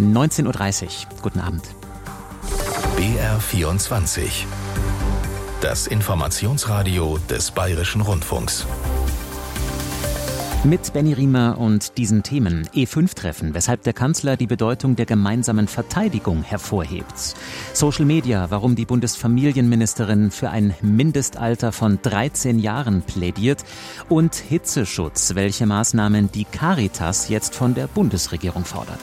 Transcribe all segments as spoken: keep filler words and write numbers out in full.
neunzehn Uhr dreißig. Guten Abend. B R vierundzwanzig. Das Informationsradio des Bayerischen Rundfunks. Mit Benny Riemer und diesen Themen. E fünf Treffen, weshalb der Kanzler die Bedeutung der gemeinsamen Verteidigung hervorhebt. Social Media, warum die Bundesfamilienministerin für ein Mindestalter von dreizehn Jahren plädiert. Und Hitzeschutz, welche Maßnahmen die Caritas jetzt von der Bundesregierung fordert.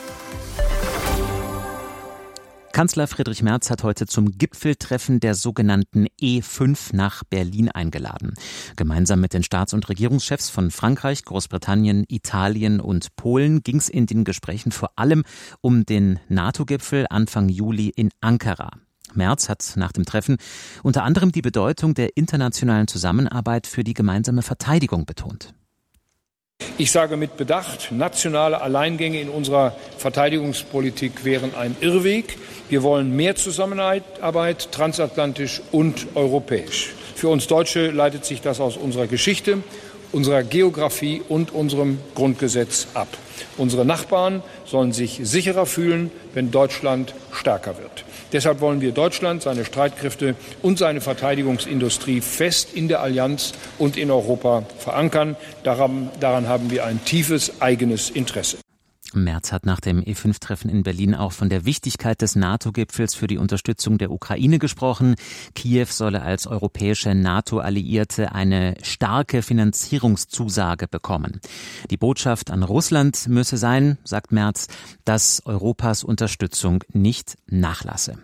Kanzler Friedrich Merz hat heute zum Gipfeltreffen der sogenannten E fünf nach Berlin eingeladen. Gemeinsam mit den Staats- und Regierungschefs von Frankreich, Großbritannien, Italien und Polen ging es in den Gesprächen vor allem um den NATO-Gipfel Anfang Juli in Ankara. Merz hat nach dem Treffen unter anderem die Bedeutung der internationalen Zusammenarbeit für die gemeinsame Verteidigung betont. Ich sage mit Bedacht, nationale Alleingänge in unserer Verteidigungspolitik wären ein Irrweg. Wir wollen mehr Zusammenarbeit, transatlantisch und europäisch. Für uns Deutsche leitet sich das aus unserer Geschichte, unserer Geografie und unserem Grundgesetz ab. Unsere Nachbarn sollen sich sicherer fühlen, wenn Deutschland stärker wird. Deshalb wollen wir Deutschland, seine Streitkräfte und seine Verteidigungsindustrie fest in der Allianz und in Europa verankern. Daran, daran haben wir ein tiefes eigenes Interesse. Merz hat nach dem E fünf Treffen in Berlin auch von der Wichtigkeit des NATO-Gipfels für die Unterstützung der Ukraine gesprochen. Kiew solle als europäische NATO-Alliierte eine starke Finanzierungszusage bekommen. Die Botschaft an Russland müsse sein, sagt Merz, dass Europas Unterstützung nicht nachlasse.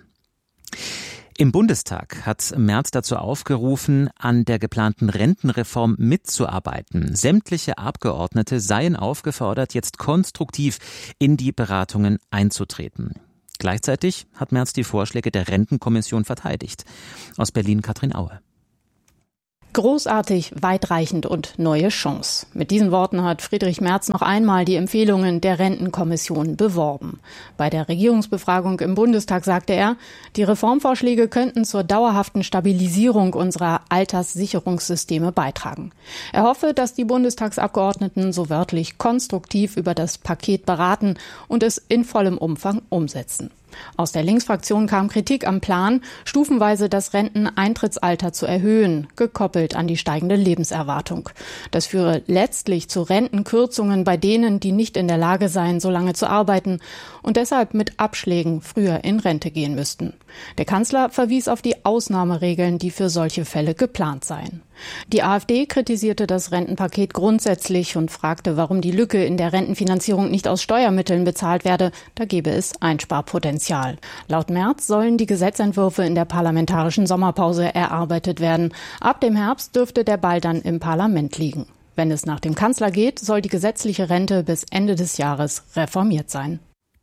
Im Bundestag hat Merz dazu aufgerufen, an der geplanten Rentenreform mitzuarbeiten. Sämtliche Abgeordnete seien aufgefordert, jetzt konstruktiv in die Beratungen einzutreten. Gleichzeitig hat Merz die Vorschläge der Rentenkommission verteidigt. Aus Berlin Katrin Aue. Großartig, weitreichend und neue Chance. Mit diesen Worten hat Friedrich Merz noch einmal die Empfehlungen der Rentenkommission beworben. Bei der Regierungsbefragung im Bundestag sagte er, die Reformvorschläge könnten zur dauerhaften Stabilisierung unserer Alterssicherungssysteme beitragen. Er hoffe, dass die Bundestagsabgeordneten so wörtlich konstruktiv über das Paket beraten und es in vollem Umfang umsetzen. Aus der Linksfraktion kam Kritik am Plan, stufenweise das Renteneintrittsalter zu erhöhen, gekoppelt an die steigende Lebenserwartung. Das führe letztlich zu Rentenkürzungen bei denen, die nicht in der Lage seien, so lange zu arbeiten und deshalb mit Abschlägen früher in Rente gehen müssten. Der Kanzler verwies auf die Ausnahmeregeln, die für solche Fälle geplant seien. Die AfD kritisierte das Rentenpaket grundsätzlich und fragte, warum die Lücke in der Rentenfinanzierung nicht aus Steuermitteln bezahlt werde. Da gebe es Einsparpotenzial. Laut Merz sollen die Gesetzentwürfe in der parlamentarischen Sommerpause erarbeitet werden. Ab dem Herbst dürfte der Ball dann im Parlament liegen. Wenn es nach dem Kanzler geht, soll die gesetzliche Rente bis Ende des Jahres reformiert sein.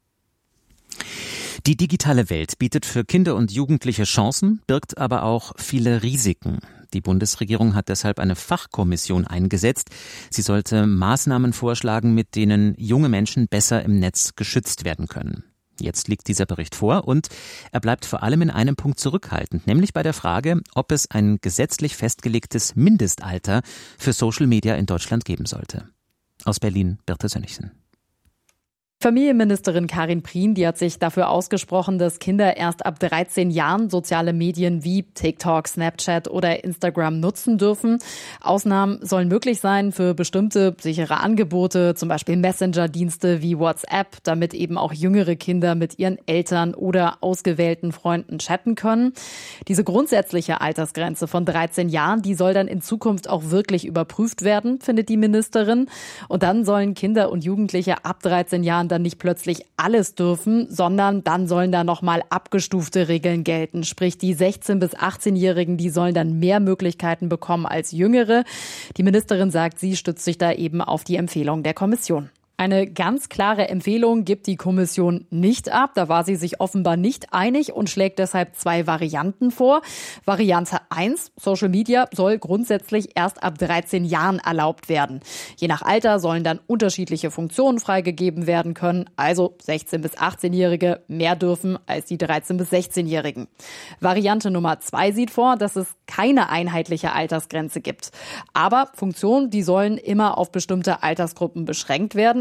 Die digitale Welt bietet für Kinder und Jugendliche Chancen, birgt aber auch viele Risiken. Die Bundesregierung hat deshalb eine Fachkommission eingesetzt. Sie sollte Maßnahmen vorschlagen, mit denen junge Menschen besser im Netz geschützt werden können. Jetzt liegt dieser Bericht vor und er bleibt vor allem in einem Punkt zurückhaltend, nämlich bei der Frage, ob es ein gesetzlich festgelegtes Mindestalter für Social Media in Deutschland geben sollte. Aus Berlin, Birte Sönnigsen. Familienministerin Karin Prien, die hat sich dafür ausgesprochen, dass Kinder erst ab dreizehn Jahren soziale Medien wie TikTok, Snapchat oder Instagram nutzen dürfen. Ausnahmen sollen möglich sein für bestimmte sichere Angebote, zum Beispiel Messenger-Dienste wie WhatsApp, damit eben auch jüngere Kinder mit ihren Eltern oder ausgewählten Freunden chatten können. Diese grundsätzliche Altersgrenze von dreizehn Jahren, die soll dann in Zukunft auch wirklich überprüft werden, findet die Ministerin. Und dann sollen Kinder und Jugendliche ab dreizehn Jahren dann nicht plötzlich alles dürfen, sondern dann sollen da nochmal abgestufte Regeln gelten. Sprich, die sechzehn- bis achtzehnjährigen, die sollen dann mehr Möglichkeiten bekommen als Jüngere. Die Ministerin sagt, sie stützt sich da eben auf die Empfehlung der Kommission. Eine ganz klare Empfehlung gibt die Kommission nicht ab. Da war sie sich offenbar nicht einig und schlägt deshalb zwei Varianten vor. Variante eins, Social Media soll grundsätzlich erst ab dreizehn Jahren erlaubt werden. Je nach Alter sollen dann unterschiedliche Funktionen freigegeben werden können. Also sechzehn- bis achtzehnjährige mehr dürfen als die dreizehn- bis sechzehnjährigen. Variante Nummer zwei sieht vor, dass es keine einheitliche Altersgrenze gibt. Aber Funktionen, die sollen immer auf bestimmte Altersgruppen beschränkt werden.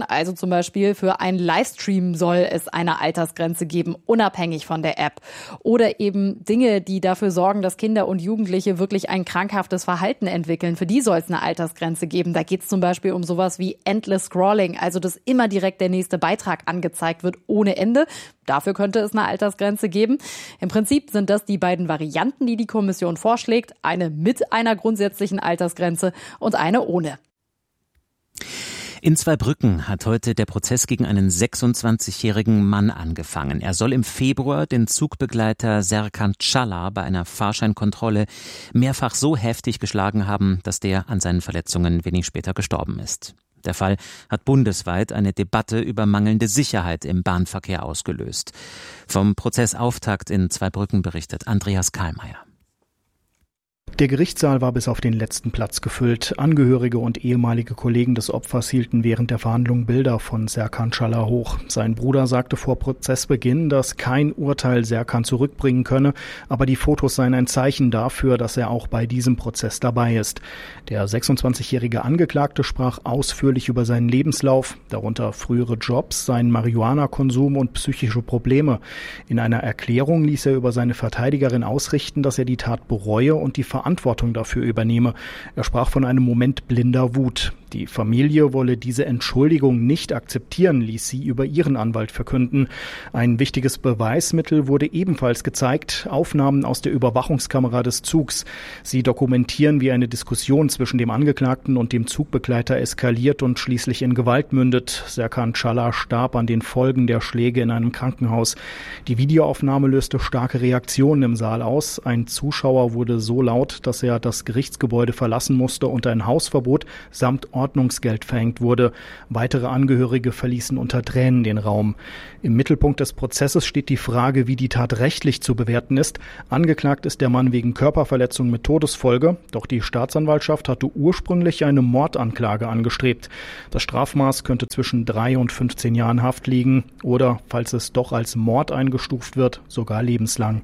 Also zum Beispiel für einen Livestream soll es eine Altersgrenze geben, unabhängig von der App. Oder eben Dinge, die dafür sorgen, dass Kinder und Jugendliche wirklich ein krankhaftes Verhalten entwickeln. Für die soll es eine Altersgrenze geben. Da geht es zum Beispiel um sowas wie Endless Scrolling, also dass immer direkt der nächste Beitrag angezeigt wird ohne Ende. Dafür könnte es eine Altersgrenze geben. Im Prinzip sind das die beiden Varianten, die die Kommission vorschlägt. Eine mit einer grundsätzlichen Altersgrenze und eine ohne. In Zweibrücken hat heute der Prozess gegen einen sechsundzwanzigjährigen Mann angefangen. Er soll im Februar den Zugbegleiter Serkan Çalar bei einer Fahrscheinkontrolle mehrfach so heftig geschlagen haben, dass der an seinen Verletzungen wenig später gestorben ist. Der Fall hat bundesweit eine Debatte über mangelnde Sicherheit im Bahnverkehr ausgelöst. Vom Prozessauftakt in Zweibrücken berichtet Andreas Kahlmeier. Der Gerichtssaal war bis auf den letzten Platz gefüllt. Angehörige und ehemalige Kollegen des Opfers hielten während der Verhandlung Bilder von Serkan Çalar hoch. Sein Bruder sagte vor Prozessbeginn, dass kein Urteil Serkan zurückbringen könne, aber die Fotos seien ein Zeichen dafür, dass er auch bei diesem Prozess dabei ist. Der sechsundzwanzigjährige Angeklagte sprach ausführlich über seinen Lebenslauf, darunter frühere Jobs, seinen Marihuana-Konsum und psychische Probleme. In einer Erklärung ließ er über seine Verteidigerin ausrichten, dass er die Tat bereue und die Verantwortung dafür übernehme. Er sprach von einem Moment blinder Wut. Die Familie wolle diese Entschuldigung nicht akzeptieren, ließ sie über ihren Anwalt verkünden. Ein wichtiges Beweismittel wurde ebenfalls gezeigt, Aufnahmen aus der Überwachungskamera des Zugs. Sie dokumentieren, wie eine Diskussion zwischen dem Angeklagten und dem Zugbegleiter eskaliert und schließlich in Gewalt mündet. Serkan Çalar starb an den Folgen der Schläge in einem Krankenhaus. Die Videoaufnahme löste starke Reaktionen im Saal aus. Ein Zuschauer wurde so laut, dass er das Gerichtsgebäude verlassen musste und ein Hausverbot samt Ordnungsgeld verhängt wurde. Weitere Angehörige verließen unter Tränen den Raum. Im Mittelpunkt des Prozesses steht die Frage, wie die Tat rechtlich zu bewerten ist. Angeklagt ist der Mann wegen Körperverletzung mit Todesfolge. Doch die Staatsanwaltschaft hatte ursprünglich eine Mordanklage angestrebt. Das Strafmaß könnte zwischen drei und fünfzehn Jahren Haft liegen oder, falls es doch als Mord eingestuft wird, sogar lebenslang.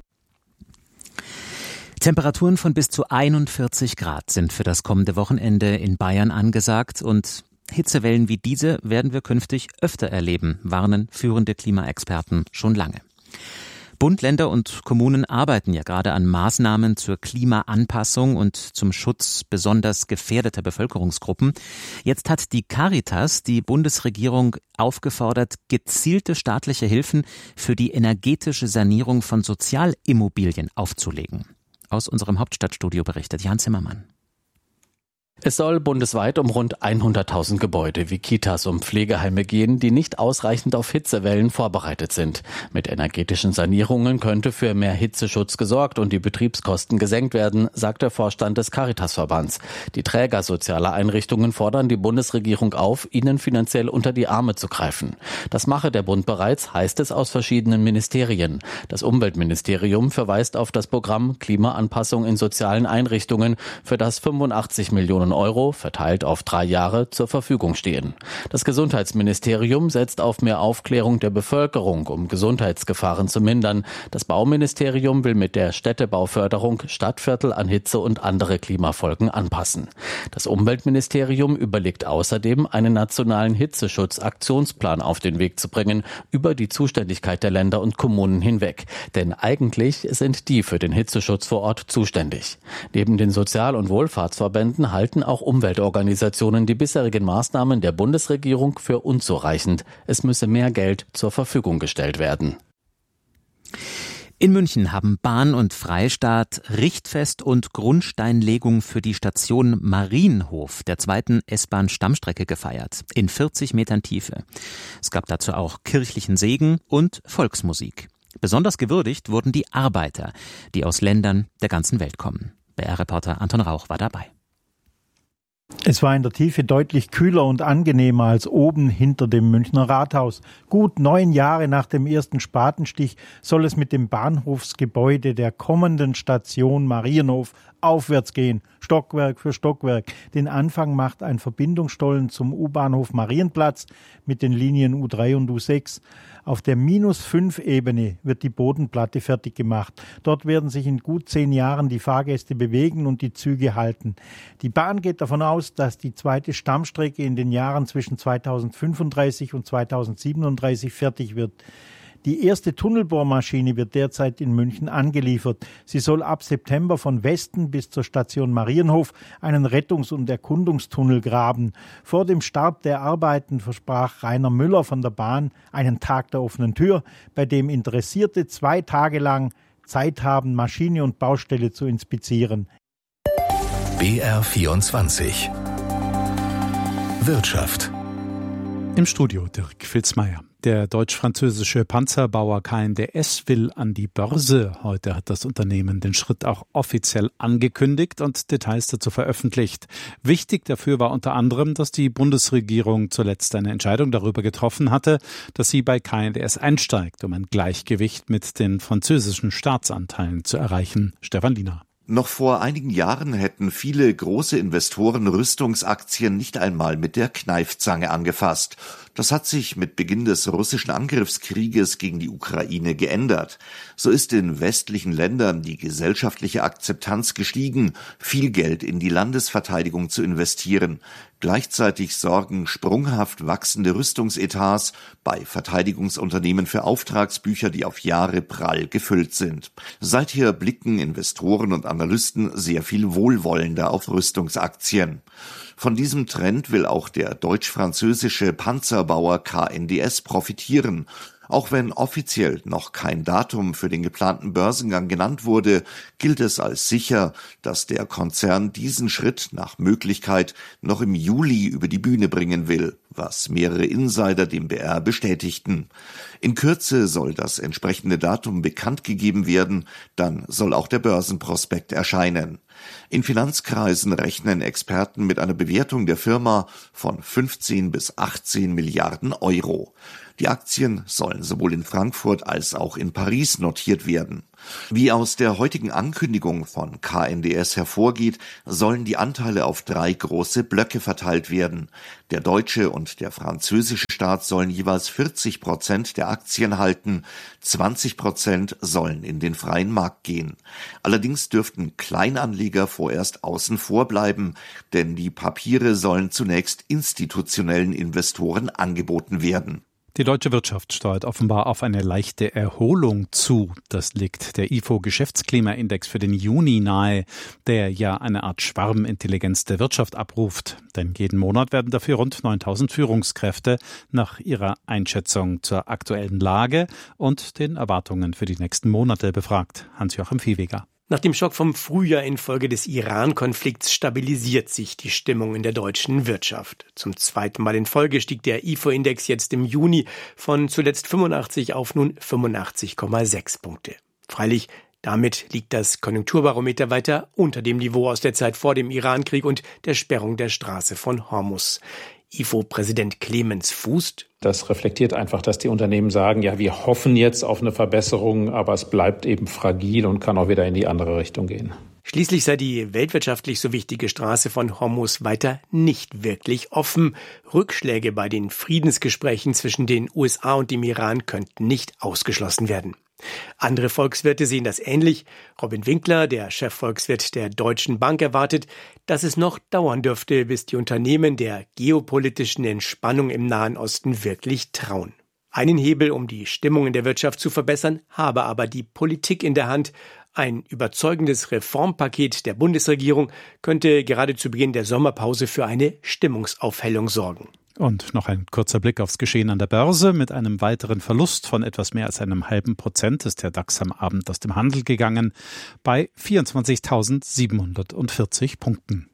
Temperaturen von bis zu einundvierzig Grad sind für das kommende Wochenende in Bayern angesagt und Hitzewellen wie diese werden wir künftig öfter erleben, warnen führende Klimaexperten schon lange. Bund, Länder und Kommunen arbeiten ja gerade an Maßnahmen zur Klimaanpassung und zum Schutz besonders gefährdeter Bevölkerungsgruppen. Jetzt hat die Caritas die Bundesregierung aufgefordert, gezielte staatliche Hilfen für die energetische Sanierung von Sozialimmobilien aufzulegen. Aus unserem Hauptstadtstudio berichtet Jan Zimmermann. Es soll bundesweit um rund hunderttausend Gebäude wie Kitas und Pflegeheime gehen, die nicht ausreichend auf Hitzewellen vorbereitet sind. Mit energetischen Sanierungen könnte für mehr Hitzeschutz gesorgt und die Betriebskosten gesenkt werden, sagt der Vorstand des Caritasverbands. Die Träger sozialer Einrichtungen fordern die Bundesregierung auf, ihnen finanziell unter die Arme zu greifen. Das mache der Bund bereits, heißt es aus verschiedenen Ministerien. Das Umweltministerium verweist auf das Programm Klimaanpassung in sozialen Einrichtungen, für das fünfundachtzig Millionen Euro, verteilt auf drei Jahre, zur Verfügung stehen. Das Gesundheitsministerium setzt auf mehr Aufklärung der Bevölkerung, um Gesundheitsgefahren zu mindern. Das Bauministerium will mit der Städtebauförderung Stadtviertel an Hitze und andere Klimafolgen anpassen. Das Umweltministerium überlegt außerdem, einen nationalen Hitzeschutz-Aktionsplan auf den Weg zu bringen, über die Zuständigkeit der Länder und Kommunen hinweg. Denn eigentlich sind die für den Hitzeschutz vor Ort zuständig. Neben den Sozial- und Wohlfahrtsverbänden halten auch Umweltorganisationen die bisherigen Maßnahmen der Bundesregierung für unzureichend. Es müsse mehr Geld zur Verfügung gestellt werden. In München haben Bahn und Freistaat Richtfest und Grundsteinlegung für die Station Marienhof der zweiten S-Bahn-Stammstrecke gefeiert, in vierzig Metern Tiefe. Es gab dazu auch kirchlichen Segen und Volksmusik. Besonders gewürdigt wurden die Arbeiter, die aus Ländern der ganzen Welt kommen. B R-Reporter Anton Rauch war dabei. Es war in der Tiefe deutlich kühler und angenehmer als oben hinter dem Münchner Rathaus. Gut neun Jahre nach dem ersten Spatenstich soll es mit dem Bahnhofsgebäude der kommenden Station Marienhof aufwärts gehen, Stockwerk für Stockwerk. Den Anfang macht ein Verbindungsstollen zum U-Bahnhof Marienplatz mit den Linien U drei und U sechs. Auf der minus fünf Ebene wird die Bodenplatte fertig gemacht. Dort werden sich in gut zehn Jahren die Fahrgäste bewegen und die Züge halten. Die Bahn geht davon aus, dass die zweite Stammstrecke in den Jahren zwischen zweitausendfünfunddreißig und zweitausendsiebenunddreißig fertig wird. Die erste Tunnelbohrmaschine wird derzeit in München angeliefert. Sie soll ab September von Westen bis zur Station Marienhof einen Rettungs- und Erkundungstunnel graben. Vor dem Start der Arbeiten versprach Rainer Müller von der Bahn einen Tag der offenen Tür, bei dem Interessierte zwei Tage lang Zeit haben, Maschine und Baustelle zu inspizieren. B R vierundzwanzig Wirtschaft. Im Studio Dirk Filzmeier. Der deutsch-französische Panzerbauer K N D S will an die Börse. Heute hat das Unternehmen den Schritt auch offiziell angekündigt und Details dazu veröffentlicht. Wichtig dafür war unter anderem, dass die Bundesregierung zuletzt eine Entscheidung darüber getroffen hatte, dass sie bei K N D S einsteigt, um ein Gleichgewicht mit den französischen Staatsanteilen zu erreichen. Stefan Liener. Noch vor einigen Jahren hätten viele große Investoren Rüstungsaktien nicht einmal mit der Kneifzange angefasst. Das hat sich mit Beginn des russischen Angriffskrieges gegen die Ukraine geändert. So ist in westlichen Ländern die gesellschaftliche Akzeptanz gestiegen, viel Geld in die Landesverteidigung zu investieren. Gleichzeitig sorgen sprunghaft wachsende Rüstungsetats bei Verteidigungsunternehmen für Auftragsbücher, die auf Jahre prall gefüllt sind. Seither blicken Investoren und Analysten sehr viel wohlwollender auf Rüstungsaktien. Von diesem Trend will auch der deutsch-französische Panzerbauer K N D S profitieren. Auch wenn offiziell noch kein Datum für den geplanten Börsengang genannt wurde, gilt es als sicher, dass der Konzern diesen Schritt nach Möglichkeit noch im Juli über die Bühne bringen will, was mehrere Insider dem B R bestätigten. In Kürze soll das entsprechende Datum bekannt gegeben werden, dann soll auch der Börsenprospekt erscheinen. In Finanzkreisen rechnen Experten mit einer Bewertung der Firma von fünfzehn bis achtzehn Milliarden Euro. Die Aktien sollen sowohl in Frankfurt als auch in Paris notiert werden. Wie aus der heutigen Ankündigung von K N D S hervorgeht, sollen die Anteile auf drei große Blöcke verteilt werden. Der deutsche und der französische Staat sollen jeweils vierzig Prozent der Aktien halten, zwanzig Prozent sollen in den freien Markt gehen. Allerdings dürften Kleinanleger vorerst außen vor bleiben, denn die Papiere sollen zunächst institutionellen Investoren angeboten werden. Die deutsche Wirtschaft steuert offenbar auf eine leichte Erholung zu. Das legt der I F O-Geschäftsklimaindex für den Juni nahe, der ja eine Art Schwarmintelligenz der Wirtschaft abruft. Denn jeden Monat werden dafür rund neuntausend Führungskräfte nach ihrer Einschätzung zur aktuellen Lage und den Erwartungen für die nächsten Monate befragt. Hans-Joachim Viehweger. Nach dem Schock vom Frühjahr infolge des Iran-Konflikts stabilisiert sich die Stimmung in der deutschen Wirtschaft. Zum zweiten Mal in Folge stieg der I F O-Index jetzt im Juni von zuletzt fünfundachtzig auf nun fünfundachtzig Komma sechs Punkte. Freilich, damit liegt das Konjunkturbarometer weiter unter dem Niveau aus der Zeit vor dem Irankrieg und der Sperrung der Straße von Hormuz. I F O-Präsident Clemens Fußt: Das reflektiert einfach, dass die Unternehmen sagen, ja, wir hoffen jetzt auf eine Verbesserung, aber es bleibt eben fragil und kann auch wieder in die andere Richtung gehen. Schließlich sei die weltwirtschaftlich so wichtige Straße von Hormuz weiter nicht wirklich offen. Rückschläge bei den Friedensgesprächen zwischen den U S A und dem Iran könnten nicht ausgeschlossen werden. Andere Volkswirte sehen das ähnlich. Robin Winkler, der Chefvolkswirt der Deutschen Bank, erwartet, dass es noch dauern dürfte, bis die Unternehmen der geopolitischen Entspannung im Nahen Osten wirklich trauen. Einen Hebel, um die Stimmung in der Wirtschaft zu verbessern, habe aber die Politik in der Hand. Ein überzeugendes Reformpaket der Bundesregierung könnte gerade zu Beginn der Sommerpause für eine Stimmungsaufhellung sorgen. Und noch ein kurzer Blick aufs Geschehen an der Börse. Mit einem weiteren Verlust von etwas mehr als einem halben Prozent ist der DAX am Abend aus dem Handel gegangen bei vierundzwanzigtausendsiebenhundertvierzig Punkten.